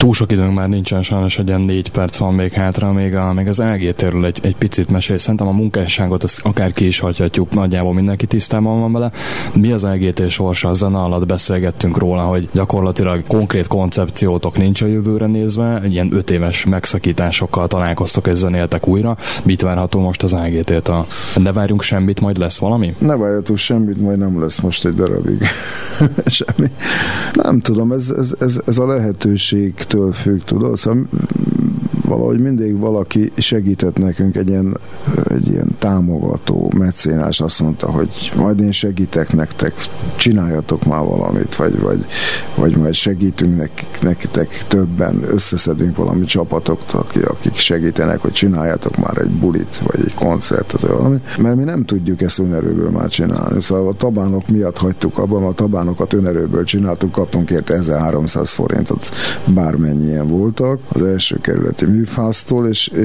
Túl sok időnk már nincsen, sajnos, egy ilyen 4 perc van még hátra, még az LGT-ről egy picit mesél. Szerintem a munkásságot azt akár ki is hagyhatjuk, nagyjából mindenki tisztában van vele. Mi az LGT sorsa? A zene alatt beszélgettünk róla, hogy gyakorlatilag konkrét koncepciótok nincs a jövőre nézve, ilyen 5 éves megszakításokkal találkoztok és zenéltek újra. Mit várható most az LGT-től? Ne várjunk semmit, majd lesz valami? Ne várjatok semmit, majd nem lesz most egy darabig semmi. Nem tudom, ez a lehetőségtől függ, tudod? Szóval valahogy mindig valaki segített nekünk, egy ilyen támogató mecénás azt mondta, hogy majd én segítek nektek, csináljatok már valamit, vagy majd segítünk nektek többen, összeszedünk valami csapatoktól, akik segítenek, hogy csináljatok már egy bulit, vagy egy koncertet, vagy valami, mert mi nem tudjuk ezt önerőből már csinálni. Szóval a tabánok miatt hagytuk abban, a tabánokat önerőből csináltuk, kaptunk érte 1300 forintot, bármennyien voltak, az első kerületi műfáztól,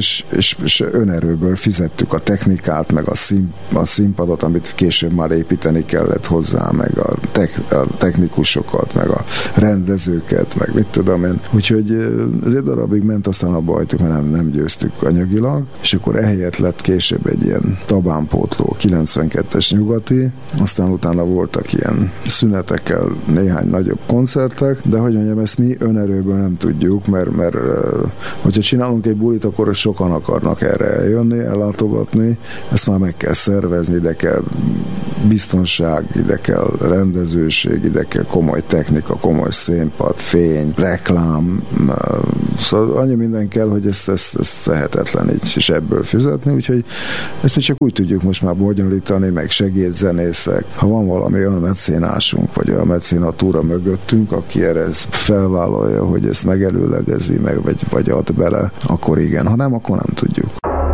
és önerőből fizettük a technikát, meg a színpadot, amit később már építeni kellett hozzá, meg a technikusokat, meg a rendezőket, meg mit tudom én. Úgyhogy ez egy darabig ment, aztán abba hagytuk, mert nem győztük anyagilag, és akkor ehelyett lett később egy ilyen tabánpótló 92-es nyugati, aztán utána voltak ilyen szünetekkel néhány nagyobb koncertek, de hogy mondjam, ezt mi önerőből nem tudjuk, mert hogyha csinálunk egy bulit, akkor sokan akarnak erre eljönni, ellátogatni, ezt már meg kell szervezni, ide kell biztonság, ide kell rendezőség, ide kell komoly technika, komoly színpad, fény, reklám, szóval annyi minden kell, hogy ez lehetetlen így, és ebből fizetni, úgyhogy ezt mi csak úgy tudjuk most már bonyolítani, meg segédzenészek. Ha van valami olyan mecénásunk, vagy olyan mecénatúra mögöttünk, aki erre felvállalja, hogy ezt megelőlegezi, meg vagy ad bele, akkor igen, ha nem, akkor nem tudjuk.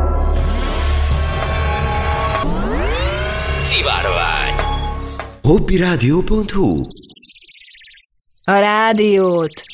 Szivárvány. Hobbyradio.hu. A rádiót